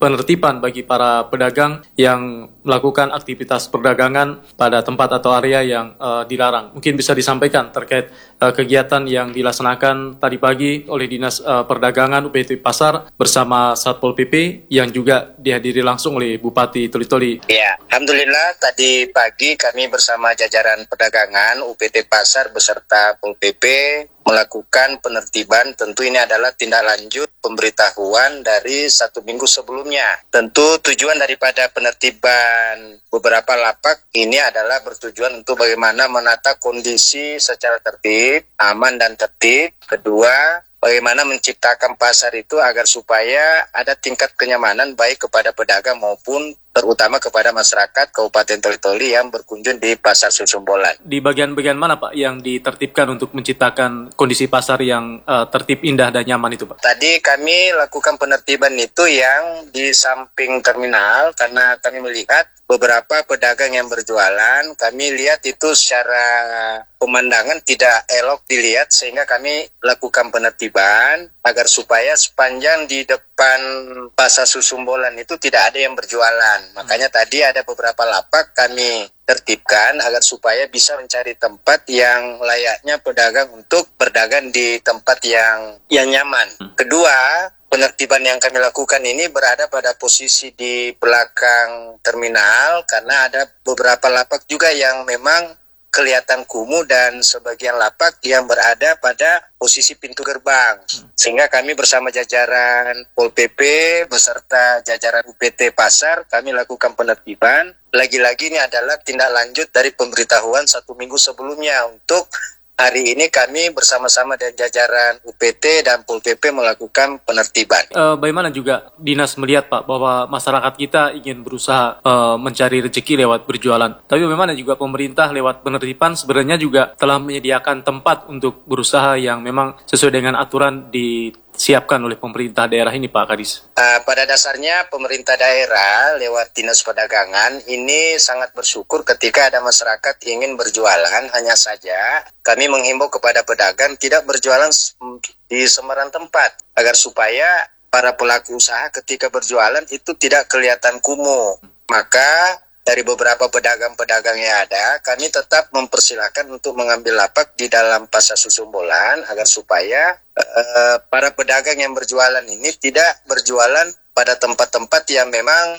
penertiban bagi para pedagang yang melakukan aktivitas perdagangan pada tempat atau area yang dilarang. Mungkin bisa disampaikan terkait kegiatan yang dilaksanakan tadi pagi oleh Dinas Perdagangan UPT Pasar bersama Satpol PP yang juga dihadiri langsung oleh Bupati Toli-Toli. Ya, alhamdulillah tadi pagi kami bersama jajaran perdagangan UPT Pasar beserta Pol PP melakukan penertiban. Tentu ini adalah tindak lanjut pemberitahuan dari 1 minggu sebelumnya. Tentu tujuan daripada penertiban beberapa lapak ini adalah bertujuan untuk bagaimana menata kondisi secara tertib, aman dan tertib. Kedua, bagaimana menciptakan pasar itu agar supaya ada tingkat kenyamanan baik kepada pedagang maupun terutama kepada masyarakat Kabupaten Toli-Toli yang berkunjung di Pasar Susumbolan. Di bagian-bagian mana Pak yang ditertibkan untuk menciptakan kondisi pasar yang tertib, indah dan nyaman itu Pak? Tadi kami lakukan penertiban itu yang di samping terminal karena kami melihat beberapa pedagang yang berjualan, kami lihat itu secara pemandangan tidak elok dilihat sehingga kami lakukan penertiban agar supaya sepanjang di depan Pasar Susumbolan itu tidak ada yang berjualan. Makanya tadi ada beberapa lapak kami tertibkan agar supaya bisa mencari tempat yang layaknya pedagang untuk berdagang di tempat yang nyaman. Kedua, penertiban yang kami lakukan ini berada pada posisi di belakang terminal karena ada beberapa lapak juga yang memang kelihatan kumuh dan sebagian lapak yang berada pada posisi pintu gerbang. Sehingga kami bersama jajaran Pol PP beserta jajaran UPT Pasar kami lakukan penertiban. Lagi-lagi ini adalah tindak lanjut dari pemberitahuan 1 minggu sebelumnya. Untuk hari ini kami bersama-sama dengan jajaran UPT dan Pol PP melakukan penertiban. Bagaimana juga Dinas melihat Pak bahwa masyarakat kita ingin berusaha mencari rezeki lewat berjualan. Tapi bagaimana juga pemerintah lewat penertiban sebenarnya juga telah menyediakan tempat untuk berusaha yang memang sesuai dengan aturan disiapkan oleh pemerintah daerah ini Pak Kadis. Pada dasarnya pemerintah daerah lewat Dinas Perdagangan ini sangat bersyukur ketika ada masyarakat ingin berjualan. Hanya saja kami menghimbau kepada pedagang tidak berjualan di sembarang tempat agar supaya para pelaku usaha ketika berjualan itu tidak kelihatan kumuh. Maka dari beberapa pedagang-pedagang yang ada, kami tetap mempersilahkan untuk mengambil lapak di dalam Pasar Susumbolan agar supaya para pedagang yang berjualan ini tidak berjualan pada tempat-tempat yang memang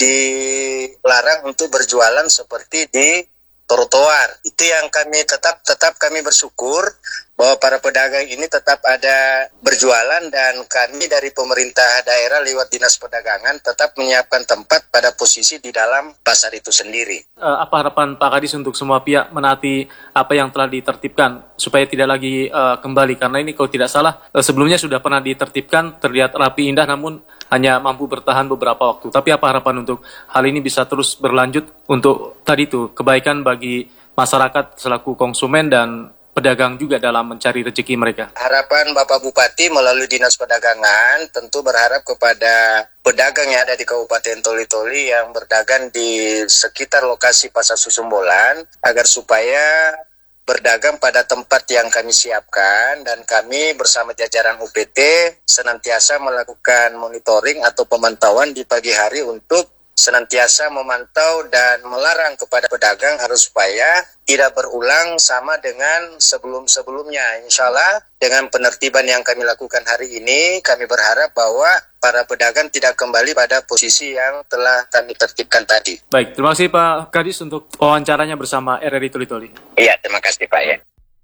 dilarang untuk berjualan seperti di trotoar. Itu yang kami tetap kami bersyukur bahwa para pedagang ini tetap ada berjualan dan kami dari pemerintah daerah lewat Dinas Perdagangan tetap menyiapkan tempat pada posisi di dalam pasar itu sendiri. Apa harapan Pak Kadis untuk semua pihak menaati apa yang telah ditertibkan supaya tidak lagi kembali? Karena ini kalau tidak salah sebelumnya sudah pernah ditertibkan, terlihat rapi indah namun hanya mampu bertahan beberapa waktu. Tapi apa harapan untuk hal ini bisa terus berlanjut untuk tadi itu kebaikan bagi masyarakat selaku konsumen dan pedagang juga dalam mencari rezeki mereka? Harapan Bapak Bupati melalui Dinas Perdagangan tentu berharap kepada pedagang yang ada di Kabupaten Toli-Toli yang berdagang di sekitar lokasi Pasar Susumbolan agar supaya berdagang pada tempat yang kami siapkan dan kami bersama jajaran UPT senantiasa melakukan monitoring atau pemantauan di pagi hari untuk senantiasa memantau dan melarang kepada pedagang harus supaya tidak berulang sama dengan sebelum-sebelumnya. Insya Allah dengan penertiban yang kami lakukan hari ini, kami berharap bahwa para pedagang tidak kembali pada posisi yang telah kami tertibkan tadi. Baik, terima kasih Pak Kadis untuk wawancaranya bersama RRI Toli-Toli. Iya, terima kasih Pak ya.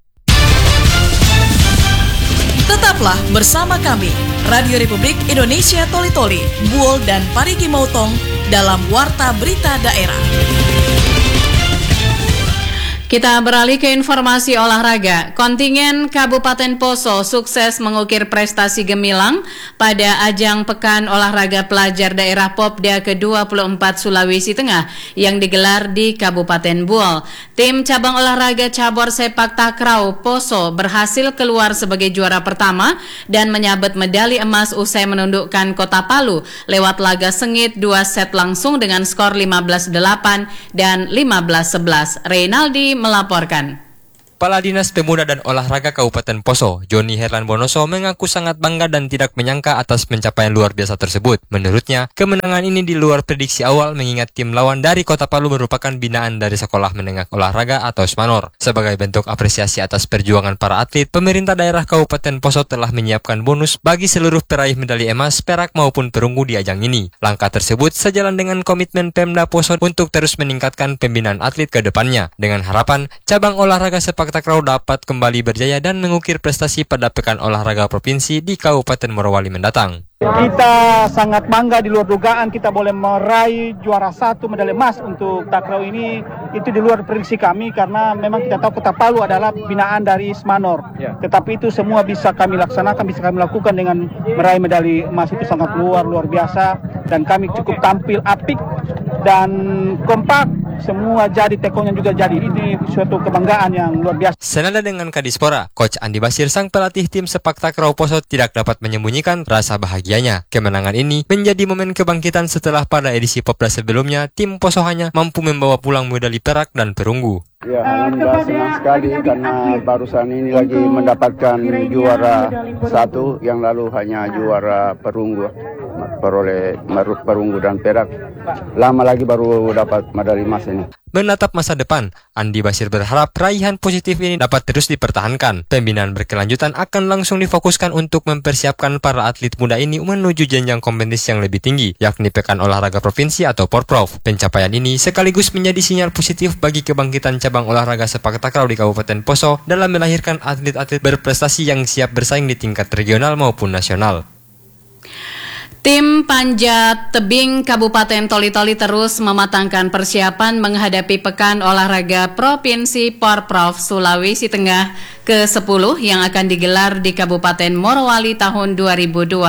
Tetaplah bersama kami, Radio Republik Indonesia Toli-Toli, Buol dan Parigi Motong dalam Warta Berita Daerah. Kita beralih ke informasi olahraga. Kontingen Kabupaten Poso sukses mengukir prestasi gemilang pada ajang Pekan Olahraga Pelajar Daerah Popda ke-24 Sulawesi Tengah yang digelar di Kabupaten Buol. Tim cabang olahraga cabur sepak takraw Poso berhasil keluar sebagai juara pertama dan menyabet medali emas usai menundukkan Kota Palu lewat laga sengit 2 set langsung dengan skor 15-8 dan 15-11. Reynaldi melaporkan. Kepala Dinas Pemuda dan Olahraga Kabupaten Poso, Joni Herlan Bonoso, mengaku sangat bangga dan tidak menyangka atas pencapaian luar biasa tersebut. Menurutnya, kemenangan ini di luar prediksi awal mengingat tim lawan dari Kota Palu merupakan binaan dari Sekolah Menengah Olahraga atau SMANOR. Sebagai bentuk apresiasi atas perjuangan para atlet, pemerintah daerah Kabupaten Poso telah menyiapkan bonus bagi seluruh peraih medali emas, perak maupun perunggu di ajang ini. Langkah tersebut sejalan dengan komitmen Pemda Poso untuk terus meningkatkan pembinaan atlet ke depannya, dengan harapan cabang olahraga sepak takraw dapat kembali berjaya dan mengukir prestasi pada Pekan Olahraga Provinsi di Kabupaten Morowali mendatang. Kita sangat bangga, di luar dugaan kita boleh meraih juara 1 medali emas untuk takraw ini. Itu di luar prediksi kami karena memang kita tahu Kota Palu adalah binaan dari SMANOR. Tetapi itu semua bisa kami laksanakan, bisa kami lakukan dengan meraih medali emas. Itu sangat luar biasa dan kami cukup tampil apik dan kompak. Semua jadi, tekonya juga jadi. Ini suatu kebanggaan yang luar biasa. Senada dengan Kadispora, Coach Andi Basir, sang pelatih tim sepak takraw Poso, tidak dapat menyembunyikan rasa bahagianya. Kemenangan ini menjadi momen kebangkitan setelah pada edisi Popda sebelumnya, tim Poso hanya mampu membawa pulang medali perak dan perunggu. Ya, alhamdulillah senang sekali karena barusan ini lagi mendapatkan juara 1, yang lalu hanya juara perunggu, peroleh perunggu dan perak. Lama lagi baru dapat medali emas ini. Menatap masa depan, Andi Basir berharap raihan positif ini dapat terus dipertahankan. Pembinaan berkelanjutan akan langsung difokuskan untuk mempersiapkan para atlet muda ini menuju jenjang kompetisi yang lebih tinggi, yakni Pekan Olahraga Provinsi atau Porprov. Pencapaian ini sekaligus menjadi sinyal positif bagi kebangkitan cabang olahraga sepak takraw di Kabupaten Poso dalam melahirkan atlet-atlet berprestasi yang siap bersaing di tingkat regional maupun nasional. Tim Panjat Tebing Kabupaten Toli-Toli terus mematangkan persiapan menghadapi Pekan Olahraga Provinsi Porprov Sulawesi Tengah ke-10 yang akan digelar di Kabupaten Morowali tahun 2026.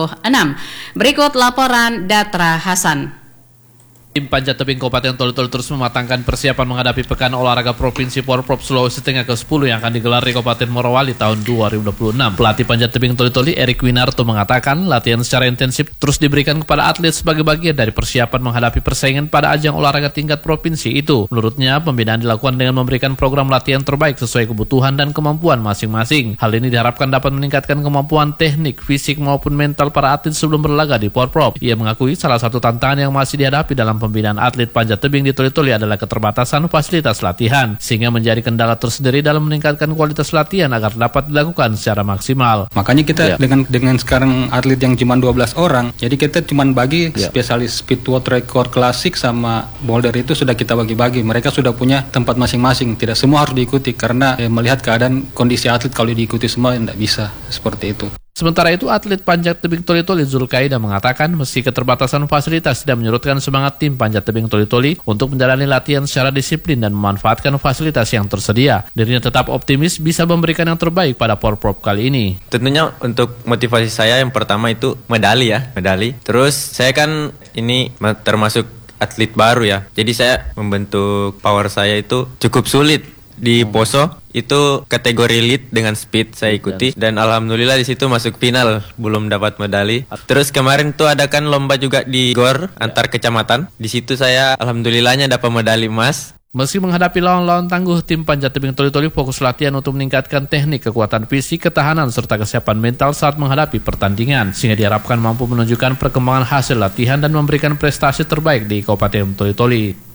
Berikut laporan Datra Hasan. Tim Panjat Tebing Kabupaten Toli-Toli terus mematangkan persiapan menghadapi Pekan Olahraga Provinsi Porprov Sulawesi Tengah ke-10 yang akan digelar di Kabupaten Morowali tahun 2026. Pelatih Panjat Tebing Toli-Toli Erik Winarto mengatakan latihan secara intensif terus diberikan kepada atlet sebagai bagian dari persiapan menghadapi persaingan pada ajang olahraga tingkat provinsi itu. Menurutnya, pembinaan dilakukan dengan memberikan program latihan terbaik sesuai kebutuhan dan kemampuan masing-masing. Hal ini diharapkan dapat meningkatkan kemampuan teknik, fisik maupun mental para atlet sebelum berlaga di Porprov. Ia mengakui salah satu tantangan yang masih dihadapi dalam pembinaan atlet panjat tebing di Toli-Toli adalah keterbatasan fasilitas latihan, sehingga menjadi kendala tersendiri dalam meningkatkan kualitas latihan agar dapat dilakukan secara maksimal. Makanya kita dengan sekarang atlet yang cuma 12 orang, jadi kita cuma bagi spesialis speed world record klasik sama boulder itu sudah kita bagi-bagi. Mereka sudah punya tempat masing-masing, tidak semua harus diikuti karena melihat keadaan kondisi atlet, kalau diikuti semua tidak bisa seperti itu. Sementara itu, atlet panjat tebing Toli-Toli Zulkaida mengatakan meski keterbatasan fasilitas tidak menyurutkan semangat tim panjat tebing Toli-Toli untuk menjalani latihan secara disiplin dan memanfaatkan fasilitas yang tersedia. Dirinya tetap optimis bisa memberikan yang terbaik pada Porprov kali ini. Tentunya untuk motivasi saya yang pertama itu medali. Terus saya kan ini termasuk atlet baru ya. Jadi saya membentuk power saya itu cukup sulit. Di Poso itu kategori lead dengan speed saya ikuti dan alhamdulillah di situ masuk final, belum dapat medali. Terus kemarin tuh ada kan lomba juga di GOR antar kecamatan. Di situ saya alhamdulillahnya dapat medali emas. Meski menghadapi lawan-lawan tangguh, tim panjat tebing Toli-Toli fokus latihan untuk meningkatkan teknik, kekuatan fisik, ketahanan, serta kesiapan mental saat menghadapi pertandingan, sehingga diharapkan mampu menunjukkan perkembangan hasil latihan dan memberikan prestasi terbaik di Kabupaten Toli-Toli.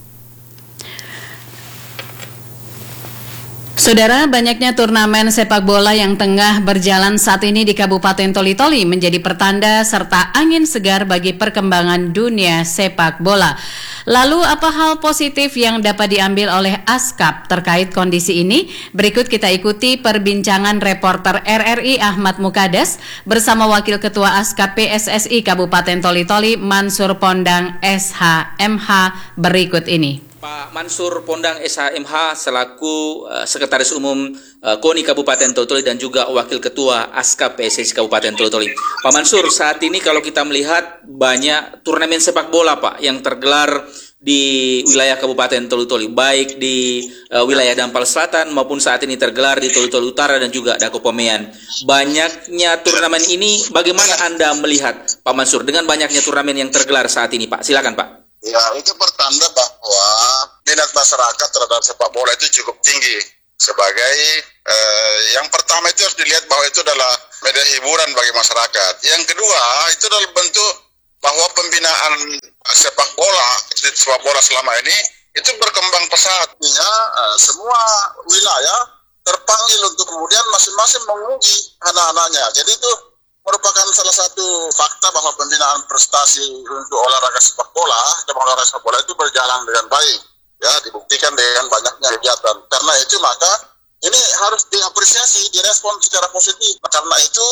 Saudara, banyaknya turnamen sepak bola yang tengah berjalan saat ini di Kabupaten Toli-Toli menjadi pertanda serta angin segar bagi perkembangan dunia sepak bola. Lalu apa hal positif yang dapat diambil oleh ASKAP terkait kondisi ini? Berikut kita ikuti perbincangan reporter RRI Ahmad Mukades bersama Wakil Ketua ASKAP PSSI Kabupaten Toli-Toli Mansur Pondang SHMH berikut ini. Pak Mansur Pondang SHMH selaku Sekretaris Umum KONI Kabupaten Toli-Toli dan juga Wakil Ketua ASKAP PSSI Kabupaten Toli-Toli. Pak Mansur, saat ini kalau kita melihat banyak turnamen sepak bola Pak yang tergelar di wilayah Kabupaten Toli-Toli, baik di wilayah Dampal Selatan maupun saat ini tergelar di Toli-Toli Utara dan juga Dakopomean. Banyaknya turnamen ini, bagaimana Anda melihat Pak Mansur dengan banyaknya turnamen yang tergelar saat ini Pak? Silakan Pak. Ya, itu pertanda bahwa minat masyarakat terhadap sepak bola itu cukup tinggi. sebagai yang pertama itu harus dilihat bahwa itu adalah media hiburan bagi masyarakat. Yang kedua itu adalah bentuk bahwa pembinaan sepak bola selama ini itu berkembang pesat. Semua wilayah terpanggil untuk kemudian masing-masing menguji anak-anaknya. Jadi itu merupakan salah satu fakta bahwa pembinaan prestasi untuk olahraga sepak bola, cabang olahraga sepak bola itu berjalan dengan baik. Ya, dibuktikan dengan banyaknya kegiatan. Karena itu maka ini harus diapresiasi, direspon secara positif. Karena itu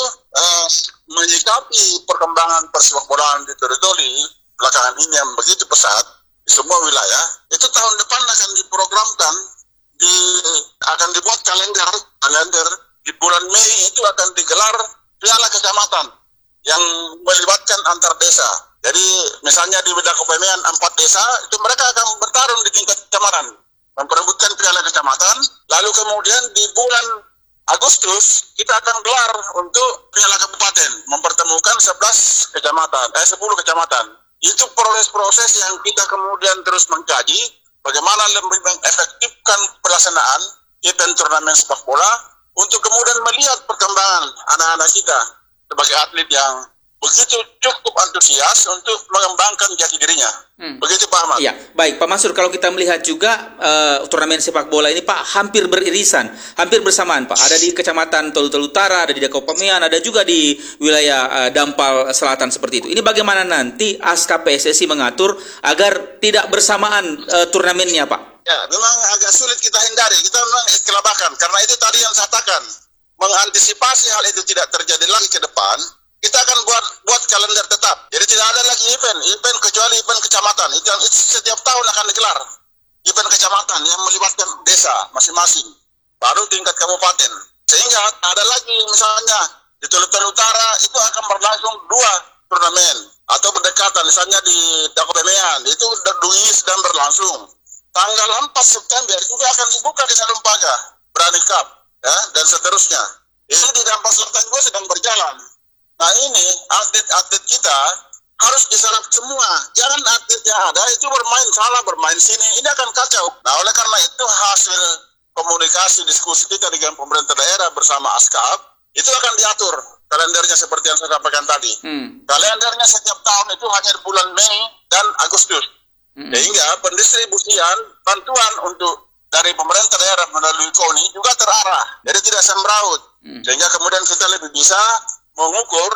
menyikapi perkembangan persepak bolaan di Toli-Toli belakangan ini yang begitu pesat di semua wilayah, itu tahun depan akan diprogramkan, akan dibuat kalender di bulan Mei itu akan digelar Piala Kecamatan yang melibatkan antar desa. Jadi misalnya di Bedak Kepemean 4 desa itu mereka akan bertarung di tingkat kecamatan, memperebutkan Piala Kecamatan. Lalu kemudian di bulan Agustus kita akan gelar untuk Piala Kabupaten, mempertemukan 10 kecamatan. Itu proses yang kita kemudian terus mengkaji bagaimana lebih mengefektifkan pelaksanaan event turnamen sepak bola untuk kemudian melihat perkembangan anak-anak kita sebagai atlet yang begitu cukup antusias untuk mengembangkan jati dirinya. Begitu Pak Ahmad. Iya, baik Pak Mansur, kalau kita melihat juga turnamen sepak bola ini Pak hampir beririsan, hampir bersamaan Pak. Ada di Kecamatan Toli-Toli Utara, ada di Dakopamean, ada juga di wilayah Dampal Selatan seperti itu. Ini bagaimana nanti ASKA PSSI mengatur agar tidak bersamaan turnamennya Pak? Ya, memang agak sulit kita hindari. Kita memang istilabakan. Karena itu tadi yang saya katakan, mengantisipasi hal itu tidak terjadi lagi ke depan, kita akan buat kalender tetap. Jadi tidak ada lagi event kecuali event kecamatan. Itu setiap tahun akan digelar. Event kecamatan yang melibatkan desa masing-masing. Baru tingkat kabupaten. Sehingga ada lagi misalnya di Toli-Toli Utara itu akan berlangsung 2 turnamen atau berdekatan. Misalnya di Dakopamean itu sedang berlangsung. Tanggal 4 September juga akan dibuka di Salumpaga, Berani Cup, ya, dan seterusnya. Ini di Dampal Selatan juga sedang berjalan. Nah ini atlet kita harus diserap semua. Jangan atlet yang ada itu bermain salah, bermain sini. Ini akan kacau. Nah oleh karena itu hasil komunikasi diskusi kita dengan pemerintah daerah bersama ASKAP itu akan diatur kalendernya seperti yang saya sampaikan tadi. Kalendernya setiap tahun itu hanya di bulan Mei dan Agustus. Sehingga pendistribusian bantuan untuk dari pemerintah daerah melalui KONI juga terarah. Jadi tidak sembraut. Sehingga kemudian kita lebih bisa mengukur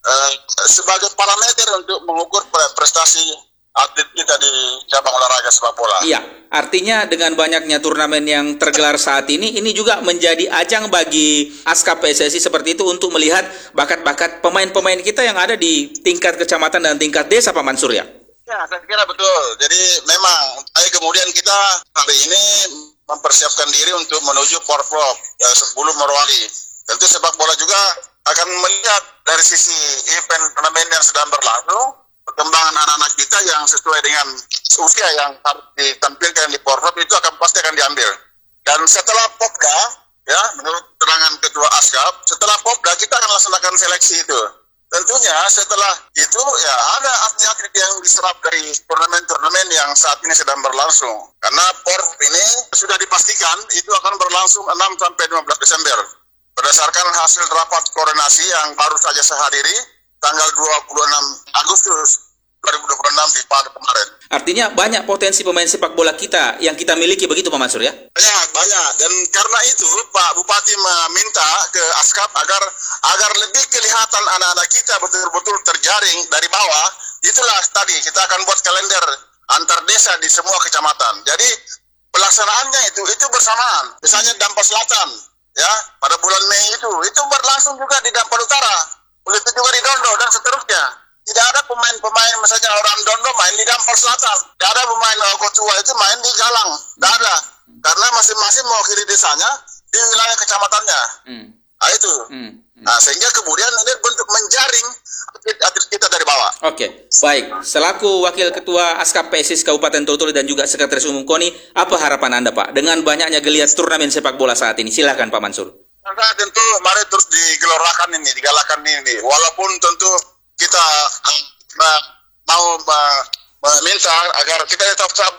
sebagai parameter untuk mengukur prestasi atlet kita di cabang olahraga sepak bola. Iya, artinya dengan banyaknya turnamen yang tergelar saat ini juga menjadi ajang bagi ASKA PSSI seperti itu untuk melihat bakat-bakat pemain-pemain kita yang ada di tingkat kecamatan dan tingkat desa, Pak Mansur ya? Ya, saya kira betul. Jadi memang kemudian kita hari ini mempersiapkan diri untuk menuju Porprov 10 Morowali. Tentu sepak bola juga akan melihat dari sisi event turnamen yang sedang berlangsung, perkembangan anak-anak kita yang sesuai dengan usia yang harus ditampilkan di Porprov itu pasti akan diambil. Dan setelah Popda, ya menurut keterangan Ketua ASKAP, setelah Popda kita akan laksanakan seleksi itu. Tentunya setelah itu ya ada atlet-atlet yang diserap dari turnamen-turnamen yang saat ini sedang berlangsung. Karena Porprov ini sudah dipastikan itu akan berlangsung 6-15 Desember. Berdasarkan hasil rapat koordinasi yang baru saja saya hadiri tanggal 26 Agustus 2026 di Palu kemarin. Artinya banyak potensi pemain sepak bola kita yang kita miliki, begitu Pak Mansur ya? Banyak. Dan karena itu Pak Bupati meminta ke ASKAP agar lebih kelihatan anak-anak kita betul-betul terjaring dari bawah. Itulah tadi kita akan buat kalender antar desa di semua kecamatan. Jadi pelaksanaannya itu bersamaan. Misalnya Dampal Selatan, ya pada bulan Mei itu berlangsung juga di Dampal Utara, begitu juga di Dondo dan seterusnya. Tidak ada pemain-pemain misalnya orang Dondo main di Dampal Selatan, tidak ada pemain Gotua itu main di Galang, tidak ada, karena masing-masing mewakili desanya di wilayah kecamatannya. Nah itu, nah sehingga kemudian ini bentuk menjaring atlet kita dari bawah. Oke, baik. Selaku Wakil Ketua ASKAP PSSI Kabupaten Toli-Toli dan juga Sekretaris Umum KONI, apa harapan Anda Pak dengan banyaknya geliat turnamen sepak bola saat ini? Silakan Pak Mansur. Tentu mari terus digalakan ini, walaupun tentu kita mau meminta agar kita tetap sabar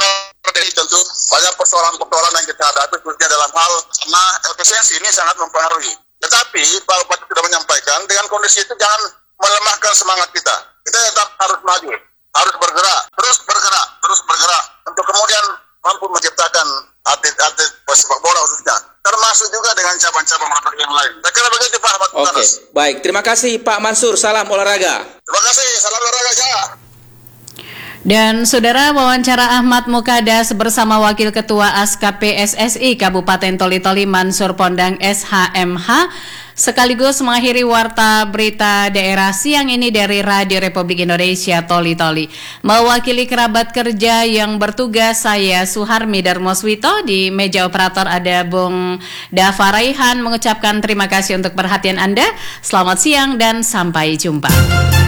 tentu banyak persoalan-persoalan yang kita hadapi khususnya dalam hal karena efisiensi ini sangat mempengaruhi. Tetapi Pak Bupati sudah menyampaikan dengan kondisi itu jangan melemahkan semangat kita. Kita tetap harus maju, harus bergerak, terus bergerak untuk kemudian mampu menciptakan atlet sepak bola khususnya, termasuk juga dengan cabang-cabang olahraga yang lain. Saya kira begitu Pak Ahmad. Oke, baik. Terima kasih Pak Mansur. Salam olahraga. Terima kasih. Salam olahraga. Dan saudara, wawancara Ahmad Mukadas bersama Wakil Ketua ASKAP PSSI Kabupaten Toli-Toli Mansur Pondang SHMH sekaligus mengakhiri warta berita daerah siang ini dari Radio Republik Indonesia Toli-Toli. Mewakili kerabat kerja yang bertugas, saya Suharmi Darmoswito. Di meja operator ada Bung Dava Raihan mengucapkan terima kasih untuk perhatian Anda. Selamat siang dan sampai jumpa.